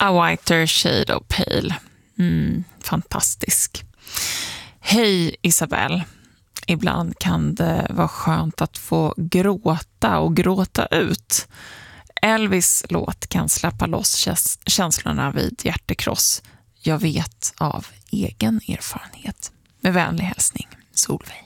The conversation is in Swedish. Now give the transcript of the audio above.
A Whiter Shade of Pale. Fantastisk. Hej Isabelle. Ibland kan det vara skönt att få gråta och gråta ut. Elvis låt kan släppa loss känslorna vid hjärtekross. Jag vet av egen erfarenhet. Med vänlig hälsning, Solveig.